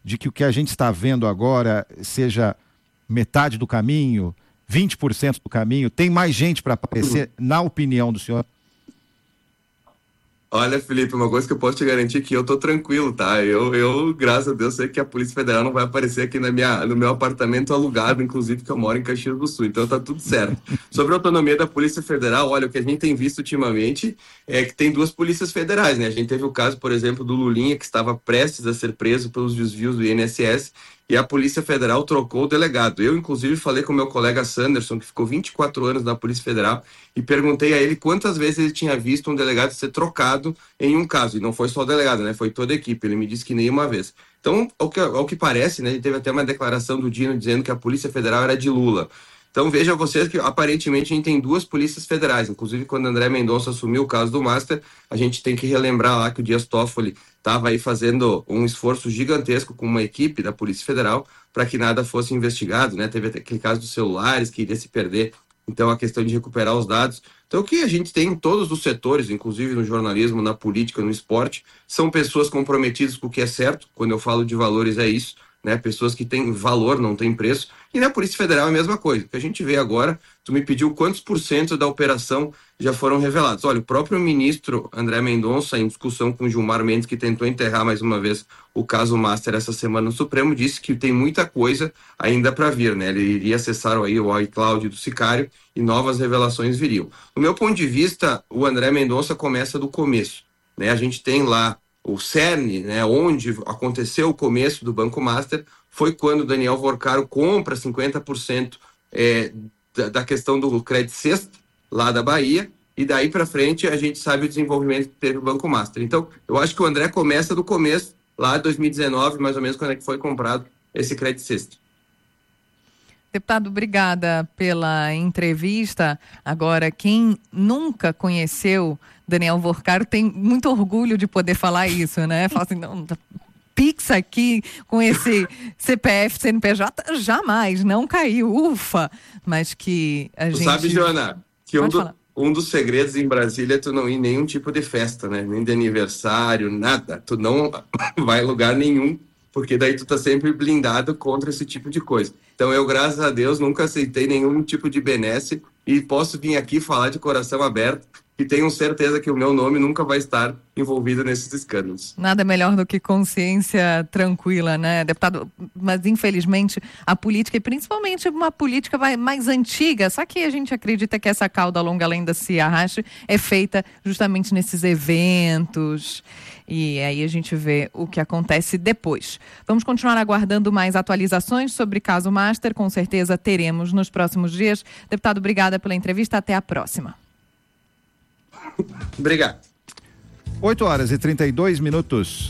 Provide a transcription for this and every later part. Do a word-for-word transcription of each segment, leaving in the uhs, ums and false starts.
de que o que a gente está vendo agora seja metade do caminho, vinte por cento do caminho? Tem mais gente para aparecer, na opinião do senhor? Olha, Felipe, uma coisa que eu posso te garantir é que eu tô tranquilo, tá? Eu, eu, graças a Deus, sei que a Polícia Federal não vai aparecer aqui na minha, no meu apartamento alugado, inclusive, que eu moro em Caxias do Sul, então tá tudo certo. Sobre a autonomia da Polícia Federal, olha, o que a gente tem visto ultimamente é que tem duas polícias federais, né? A gente teve o caso, por exemplo, do Lulinha, que estava prestes a ser preso pelos desvios do I N S S, e a Polícia Federal trocou o delegado. Eu, inclusive, falei com o meu colega Sanderson, que ficou vinte e quatro anos na Polícia Federal, e perguntei a ele quantas vezes ele tinha visto um delegado ser trocado em um caso. E não foi só o delegado, né? Foi toda a equipe. Ele me disse que nenhuma vez. Então, ao que, ao que parece, né? Ele teve até uma declaração do Dino dizendo que a Polícia Federal era de Lula. Então, veja vocês que, aparentemente, a gente tem duas polícias federais. Inclusive, quando André Mendonça assumiu o caso do Master, a gente tem que relembrar lá que o Dias Toffoli estava aí fazendo um esforço gigantesco com uma equipe da Polícia Federal para que nada fosse investigado, né? Teve até aquele caso dos celulares que iria se perder, então a questão de recuperar os dados. Então, o que a gente tem em todos os setores, inclusive no jornalismo, na política, no esporte, são pessoas comprometidas com o que é certo. Quando eu falo de valores, é isso. Né, pessoas que têm valor, não têm preço. E na Polícia Federal é a mesma coisa. O que a gente vê agora, tu me pediu quantos por cento da operação já foram revelados. Olha, o próprio ministro André Mendonça, em discussão com Gilmar Mendes, que tentou enterrar mais uma vez o caso Master essa semana no Supremo, disse que tem muita coisa ainda para vir, né? Ele iria acessar aí o iCloud do Sicário e novas revelações viriam. Do meu ponto de vista, o André Mendonça começa do começo, né? A gente tem lá o cerne, né, onde aconteceu o começo do Banco Master, foi quando o Daniel Vorcaro compra cinquenta por cento é, da, da questão do Credit Sexta, lá da Bahia, e daí para frente a gente sabe o desenvolvimento que teve o Banco Master. Então, eu acho que o André começa do começo, lá em dois mil e dezenove, mais ou menos, quando é que foi comprado esse Credit Sexta. Deputado, obrigada pela entrevista. Agora, quem nunca conheceu Daniel Vorcaro tem muito orgulho de poder falar isso, né? Fala assim, não, Pix aqui com esse C P F, C N P J, jamais, não caiu, ufa. Mas que a gente... Sabe, Joana, que um, do, um dos segredos em Brasília é tu não ir em nenhum tipo de festa, né? Nem de aniversário, nada. Tu não vai em lugar nenhum, porque daí tu tá sempre blindado contra esse tipo de coisa. Então eu, graças a Deus, nunca aceitei nenhum tipo de benesse e posso vir aqui falar de coração aberto e tenho certeza que o meu nome nunca vai estar envolvido nesses escândalos. Nada melhor do que consciência tranquila, né, deputado? Mas, infelizmente, a política, e principalmente uma política mais antiga, só que a gente acredita que essa cauda longa ainda se arraste, é feita justamente nesses eventos. E aí a gente vê o que acontece depois. Vamos continuar aguardando mais atualizações sobre caso Master, com certeza teremos nos próximos dias. Deputado, obrigada pela entrevista, até a próxima. Obrigado. oito horas e trinta e dois minutos.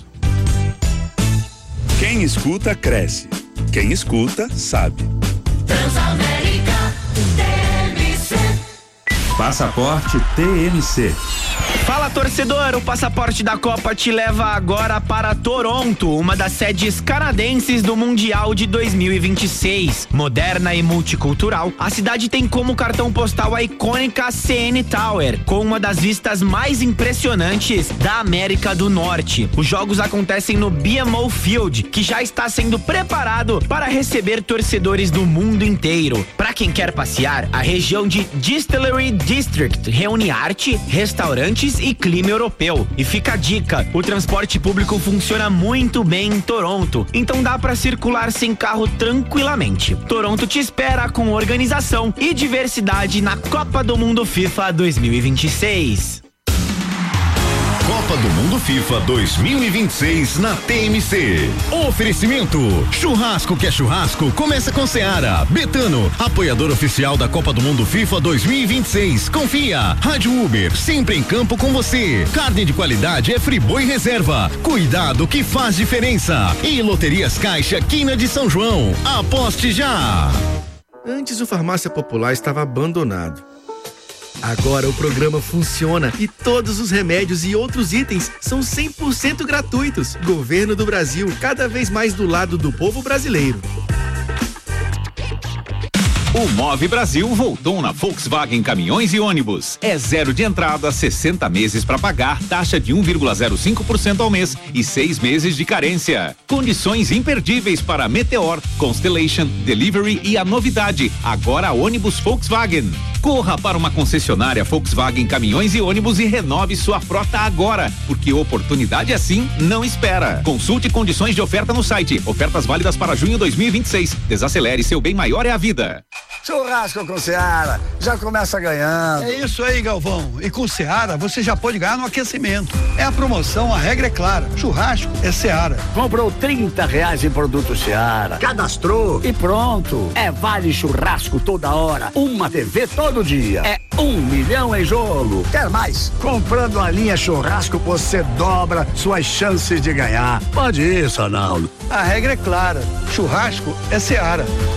Quem escuta, cresce. Quem escuta, sabe. Transamérica T M C. Passaporte T M C. Fala, torcedor, o Passaporte da Copa te leva agora para Toronto, uma das sedes canadenses do Mundial de dois mil e vinte e seis. Moderna e multicultural, a cidade tem como cartão postal a icônica C N Tower, com uma das vistas mais impressionantes da América do Norte. Os jogos acontecem no B M O Field, que já está sendo preparado para receber torcedores do mundo inteiro. Para quem quer passear, a região de Distillery District reúne arte, restaurantes e clima europeu. E fica a dica, o transporte público funciona muito bem em Toronto, então dá para circular sem carro tranquilamente. Toronto te espera com organização e diversidade na Copa do Mundo FIFA dois mil e vinte e seis. Copa do Mundo FIFA dois mil e vinte e seis na T M C. Oferecimento: churrasco que é churrasco, começa com Seara. Betano, apoiador oficial da Copa do Mundo FIFA dois mil e vinte e seis. Confia. Rádio Uber, sempre em campo com você. Carne de qualidade é Friboi Reserva. Cuidado que faz diferença. E Loterias Caixa, Quina de São João. Aposte já. Antes o Farmácia Popular estava abandonado. Agora o programa funciona e todos os remédios e outros itens são cem por cento gratuitos. Governo do Brasil, cada vez mais do lado do povo brasileiro. O Move Brasil voltou na Volkswagen Caminhões e Ônibus. É zero de entrada, sessenta meses para pagar, taxa de um vírgula zero cinco por cento ao mês e seis meses de carência. Condições imperdíveis para Meteor, Constellation, Delivery e a novidade, agora ônibus Volkswagen. Corra para uma concessionária Volkswagen Caminhões e Ônibus e renove sua frota agora, porque oportunidade assim não espera. Consulte condições de oferta no site. Ofertas válidas para junho dois mil e vinte e seis. Desacelere, seu bem maior é a vida. Churrasco com Seara, já começa ganhando. É isso aí, Galvão. E com Seara você já pode ganhar no aquecimento. É a promoção, a regra é clara. Churrasco é Seara. Comprou trinta reais em produto Seara, cadastrou e pronto. É vale churrasco toda hora, uma T V todo dia. É um milhão em jogo. Quer mais? Comprando a linha churrasco você dobra suas chances de ganhar. Pode isso, Arnaldo. A regra é clara. Churrasco é Seara.